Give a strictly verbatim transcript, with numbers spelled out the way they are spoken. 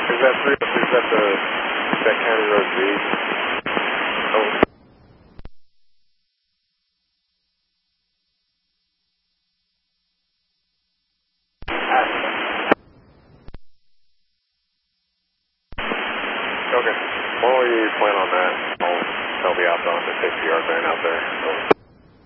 Is that three oh three, is that the, that County Road Z? Oh. Okay. While you plan on that, I'll tell the outbound to take the yard van out there. So.